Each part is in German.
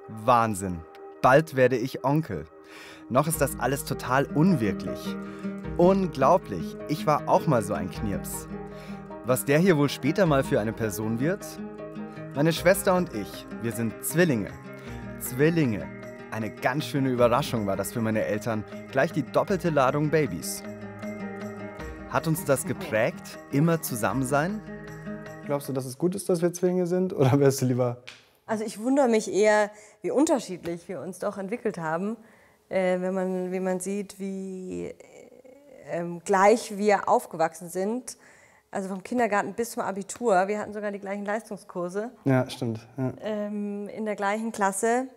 Wahnsinn. Bald werde ich Onkel. Noch ist das alles total unwirklich. Unglaublich. Ich war auch mal so ein Knirps. Was der hier wohl später mal für eine Person wird? Meine Schwester und ich, wir sind Zwillinge. Zwillinge. Eine ganz schöne Überraschung war das für meine Eltern. Gleich die doppelte Ladung Babys. Hat uns das geprägt? Immer zusammen sein? Glaubst du, dass es gut ist, dass wir Zwillinge sind? Oder wärst du lieber... Also ich wundere mich eher, wie unterschiedlich wir uns doch entwickelt haben, wie man sieht, wie gleich wir aufgewachsen sind. Also vom Kindergarten bis zum Abitur. Wir hatten sogar die gleichen Leistungskurse. Ja, stimmt. Ja. In der gleichen Klasse.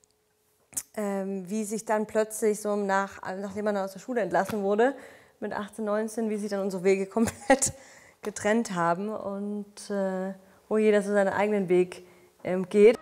Wie sich dann plötzlich, so nachdem man aus der Schule entlassen wurde, mit 18, 19, wie sich dann unsere Wege komplett getrennt haben und wo jeder so seinen eigenen Weg geht.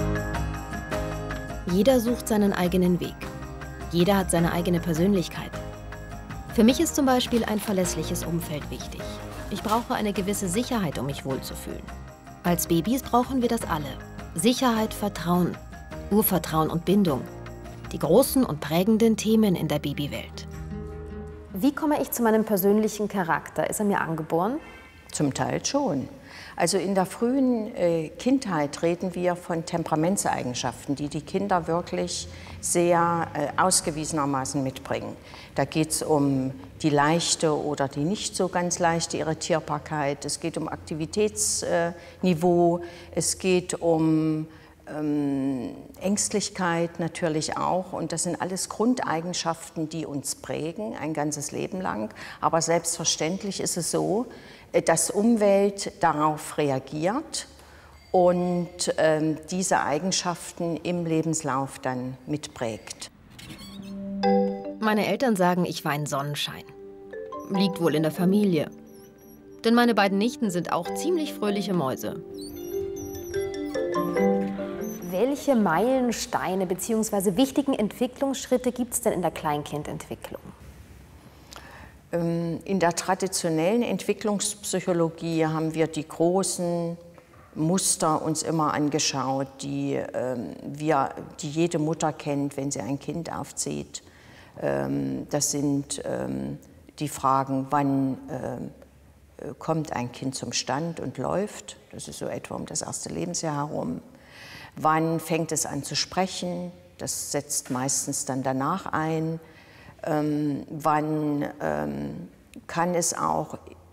Jeder sucht seinen eigenen Weg. Jeder hat seine eigene Persönlichkeit. Für mich ist zum Beispiel ein verlässliches Umfeld wichtig. Ich brauche eine gewisse Sicherheit, um mich wohlzufühlen. Als Babys brauchen wir das alle. Sicherheit, Vertrauen, Urvertrauen und Bindung. Die großen und prägenden Themen in der Babywelt. Wie komme ich zu meinem persönlichen Charakter? Ist er mir angeboren? Zum Teil schon. Also in der frühen Kindheit reden wir von Temperamentseigenschaften, die die Kinder wirklich sehr ausgewiesenermaßen mitbringen. Da geht es um die leichte oder die nicht so ganz leichte Irritierbarkeit. Es geht um Aktivitätsniveau. Es geht um Ängstlichkeit natürlich auch. Und das sind alles Grundeigenschaften, die uns prägen, ein ganzes Leben lang. Aber selbstverständlich ist es so, dass Umwelt darauf reagiert und diese Eigenschaften im Lebenslauf dann mitprägt. Meine Eltern sagen, ich war ein Sonnenschein. Liegt wohl in der Familie. Denn meine beiden Nichten sind auch ziemlich fröhliche Mäuse. Welche Meilensteine bzw. wichtigen Entwicklungsschritte gibt es denn in der Kleinkindentwicklung? In der traditionellen Entwicklungspsychologie haben wir die großen Muster uns immer angeschaut, die jede Mutter kennt, wenn sie ein Kind aufzieht. Das sind die Fragen, wann kommt ein Kind zum Stand und läuft, das ist so etwa um das erste Lebensjahr herum. Wann fängt es an zu sprechen, das setzt meistens dann danach ein. Wann kann es auch